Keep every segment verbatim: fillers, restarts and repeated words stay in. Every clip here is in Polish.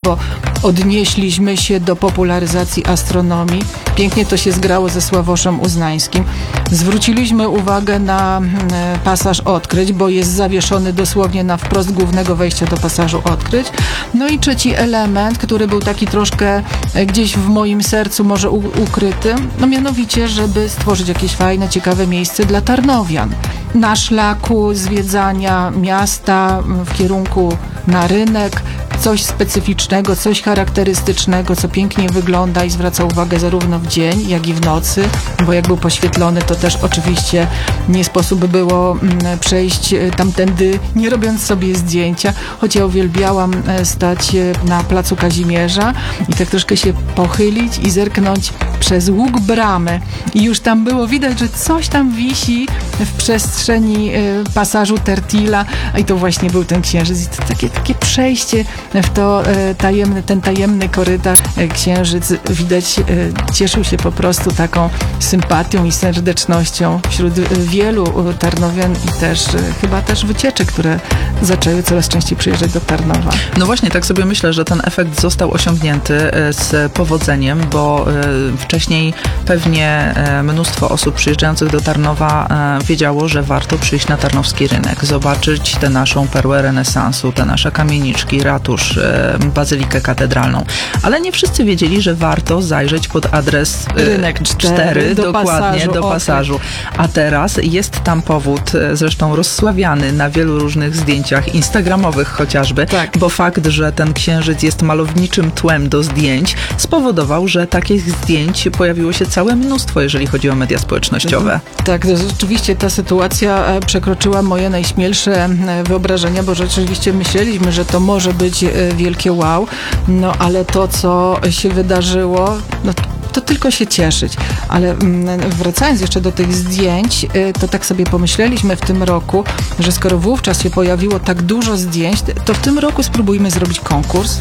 bo odnieśliśmy się do popularyzacji astronomii. Pięknie to się zgrało ze Sławoszem Uznańskim. Zwróciliśmy uwagę na pasaż odkryć, bo jest zawieszony dosłownie na wprost głównego wejścia do pasażu odkryć. No i trzeci element, który był taki troszkę gdzieś w moim sercu może u- ukryty, no mianowicie, żeby stworzyć jakieś fajne, ciekawe miejsce dla tarnowian. Na szlaku zwiedzania miasta w kierunku na rynek, coś specyficznego, coś charakterystycznego, co pięknie wygląda i zwraca uwagę zarówno w dzień, jak i w nocy, bo jak był poświetlony, to też oczywiście nie sposób było przejść tamtędy, nie robiąc sobie zdjęcia, choć ja uwielbiałam stać na placu Kazimierza i tak troszkę się pochylić i zerknąć przez łuk bramy i już tam było widać, że coś tam wisi w przestrzeni pasażu Tertila, a i to właśnie był ten księżyc i to takie, takie przejście w to tajemny, ten tajemny korytarz. Księżyc widać cieszył się po prostu taką sympatią i serdecznością wśród wielu tarnowian i też chyba też wycieczek, które zaczęły coraz częściej przyjeżdżać do Tarnowa. No właśnie, tak sobie myślę, że ten efekt został osiągnięty z powodzeniem, bo wcześniej pewnie mnóstwo osób przyjeżdżających do Tarnowa wiedziało, że warto przyjść na tarnowski rynek, zobaczyć tę naszą perłę renesansu, te nasze kamieniczki, ratusz, bazylikę katedralną. Ale nie wszyscy wiedzieli, że warto zajrzeć pod adres Rynek cztery, do dokładnie, pasażu, do pasażu. A teraz jest tam powód, zresztą rozsławiany na wielu różnych zdjęciach instagramowych chociażby, tak. Bo fakt, że ten księżyc jest malowniczym tłem do zdjęć, spowodował, że takich zdjęć pojawiło się całe mnóstwo, jeżeli chodzi o media społecznościowe. Tak, rzeczywiście ta sytuacja przekroczyła moje najśmielsze wyobrażenia, bo rzeczywiście myśleliśmy, że to może być wielkie wow, no ale to, co się wydarzyło, no to tylko się cieszyć. Ale wracając jeszcze do tych zdjęć, to tak sobie pomyśleliśmy w tym roku, że skoro wówczas się pojawiło tak dużo zdjęć, to w tym roku spróbujmy zrobić konkurs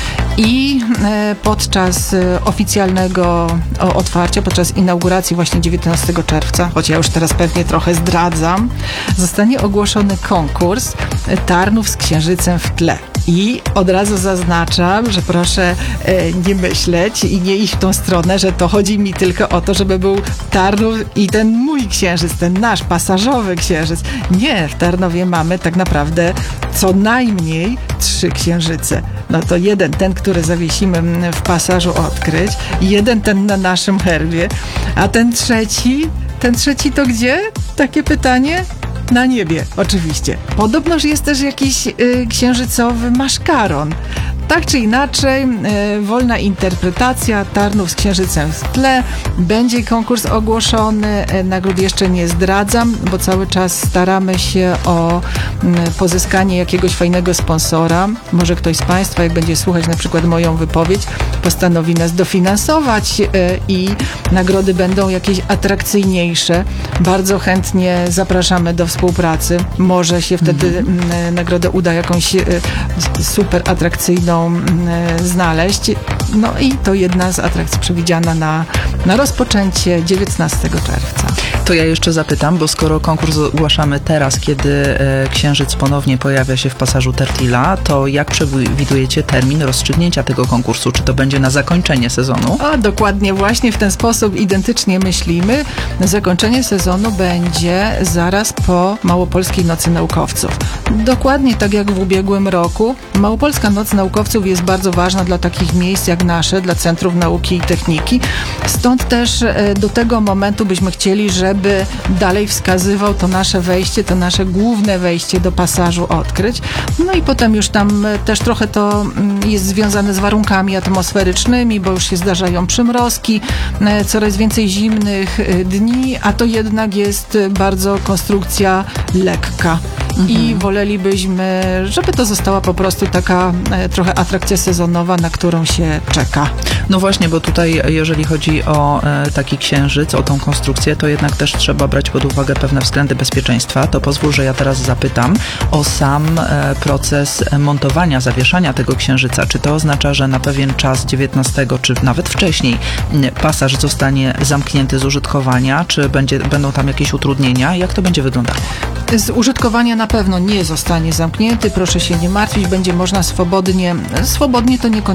i podczas oficjalnego otwarcia, podczas inauguracji właśnie dziewiętnastego czerwca, choć ja już teraz pewnie trochę zdradzam, zostanie ogłoszony konkurs Tarnów z księżycem w tle. I od razu zaznaczam, że proszę e, nie myśleć i nie iść w tą stronę, że to chodzi mi tylko o to, żeby był Tarnów i ten mój księżyc, ten nasz pasażowy księżyc. Nie, w Tarnowie mamy tak naprawdę co najmniej trzy księżyce. No to jeden, ten, który zawiesimy w pasażu odkryć, jeden ten na naszym herbie, a ten trzeci, ten trzeci to gdzie? Takie pytanie? Na niebie, oczywiście. Podobnoż jest też jakiś y, księżycowy maszkaron. Tak czy inaczej, y, wolna interpretacja, Tarnów z księżycem w tle. Będzie konkurs ogłoszony, y, nagród jeszcze nie zdradzam, bo cały czas staramy się o y, pozyskanie jakiegoś fajnego sponsora. Może ktoś z Państwa, jak będzie słuchać na przykład moją wypowiedź, postanowi nas dofinansować y, i nagrody będą jakieś atrakcyjniejsze. Bardzo chętnie zapraszamy do współpracy. Może się wtedy mm. nagrodę uda jakąś y, super atrakcyjną znaleźć. No i to jedna z atrakcji przewidziana na, na rozpoczęcie dziewiętnastego czerwca. To ja jeszcze zapytam, bo skoro konkurs ogłaszamy teraz, kiedy e, księżyc ponownie pojawia się w pasażu Tertila, to jak przewidujecie termin rozstrzygnięcia tego konkursu? Czy to będzie na zakończenie sezonu? O, dokładnie, właśnie w ten sposób identycznie myślimy. Zakończenie sezonu będzie zaraz po Małopolskiej Nocy Naukowców. Dokładnie tak jak w ubiegłym roku. Małopolska Noc Naukowców jest bardzo ważna dla takich miejsc jak nasze, dla centrów nauki i techniki. Stąd też e, do tego momentu byśmy chcieli, żeby by dalej wskazywał to nasze wejście, to nasze główne wejście do pasażu odkryć. No i potem już tam też trochę to jest związane z warunkami atmosferycznymi, bo już się zdarzają przymrozki, coraz więcej zimnych dni, a to jednak jest bardzo konstrukcja lekka. Mhm. I wolelibyśmy, żeby to została po prostu taka e, trochę atrakcja sezonowa, na którą się czeka. No właśnie, bo tutaj jeżeli chodzi o e, taki księżyc, o tą konstrukcję, to jednak też trzeba brać pod uwagę pewne względy bezpieczeństwa. To pozwól, że ja teraz zapytam o sam e, proces montowania, zawieszania tego księżyca. Czy to oznacza, że na pewien czas dziewiętnastego, czy nawet wcześniej pasaż zostanie zamknięty z użytkowania? Czy będzie, będą tam jakieś utrudnienia? Jak to będzie wyglądało? Z użytkowania na pewno nie zostanie zamknięty. Proszę się nie martwić, będzie można swobodnie, swobodnie to nie